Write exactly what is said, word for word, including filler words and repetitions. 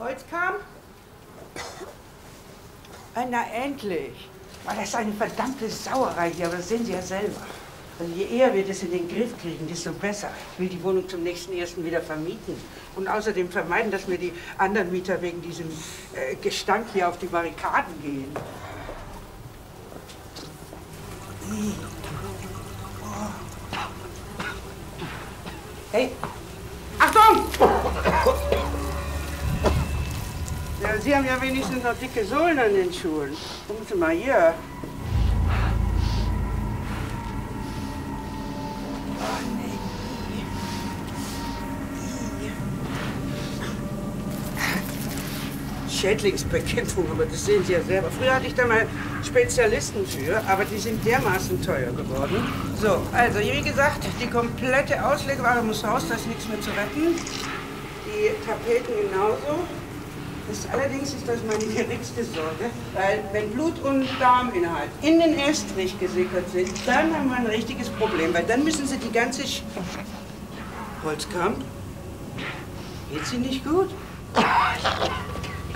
Holzkram? Na, endlich. Das ist eine verdammte Sauerei hier, aber das sehen Sie ja selber. Also je eher wir das in den Griff kriegen, desto besser. Ich will die Wohnung zum nächsten ersten wieder vermieten. Und außerdem vermeiden, dass mir die anderen Mieter wegen diesem äh, Gestank hier auf die Barrikaden gehen. Hey, Achtung! Ja, Sie haben ja wenigstens noch dicke Sohlen an den Schuhen. Gucken Sie mal hier. Oh, nee. Schädlingsbekämpfung, aber das sehen Sie ja selber. Früher hatte ich da mal Spezialisten für, aber die sind dermaßen teuer geworden. So, also wie gesagt, die komplette Auslegeware muss raus, da ist nichts mehr zu retten. Die Tapeten genauso. Das allerdings ist das meine geringste Sorge, weil wenn Blut und Darminhalt in den Estrich gesickert sind, dann haben wir ein richtiges Problem, weil dann müssen Sie die ganze Sch Holzkram? Geht sie nicht gut?